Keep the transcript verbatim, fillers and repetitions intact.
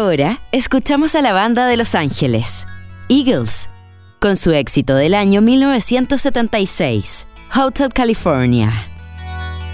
ahora escuchamos a la banda de Los Ángeles, Eagles, con su éxito del año mil novecientos setenta y seis, Hotel California.